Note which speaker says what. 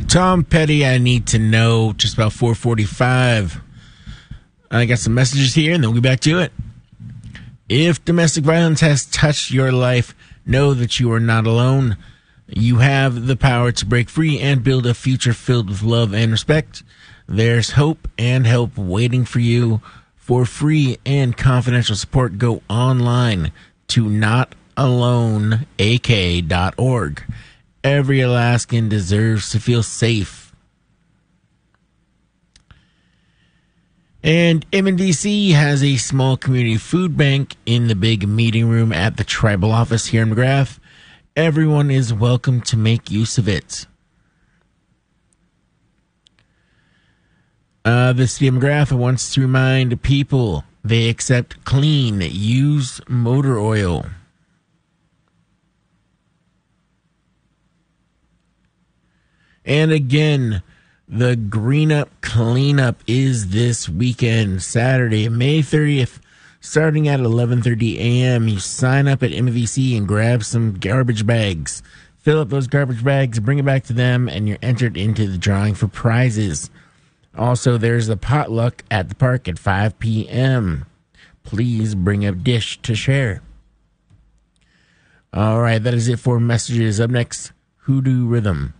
Speaker 1: Tom Petty, I need to know, just about 4:45. I got some messages here, and then we'll get back to it. If domestic violence has touched your life, know that you are not alone. You have the power to break free and build a future filled with love and respect. There's hope and help waiting for you. For free and confidential support, go online to notaloneak.org. Every Alaskan deserves to feel safe. And MNVC has a small community food bank in the big meeting room at the tribal office here in McGrath. Everyone is welcome to make use of it. The city of McGrath wants to remind people they accept clean, used motor oil. And again, the Green Up Cleanup is this weekend, Saturday, May 30th, starting at 11:30 a.m. You sign up at MVC and grab some garbage bags. Fill up those garbage bags, bring it back to them, and you're entered into the drawing for prizes. Also, there's a potluck at the park at 5 p.m. Please bring a dish to share. All right, that is it for messages. Up next, Hoodoo Rhythm.